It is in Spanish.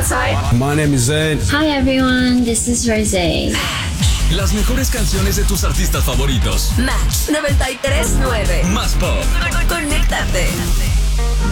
side. My name is Zayn. Hi everyone, this is Rosé. Las mejores canciones de tus artistas favoritos. Match 93.9. Más pop. Conéctate.